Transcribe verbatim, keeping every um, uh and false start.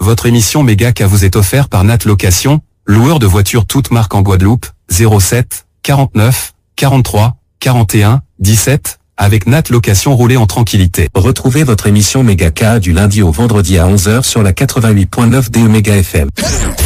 Votre émission Mégacas vous est offerte par Nat Location, loueur de voitures toutes marques en Guadeloupe, zéro sept, quarante-neuf, quarante-trois, quarante et un, dix-sept, avec Nat Location, roulez en tranquillité. Retrouvez votre émission Mégacas du lundi au vendredi à onze heures sur la quatre-vingt-huit point neuf D E Méga F M.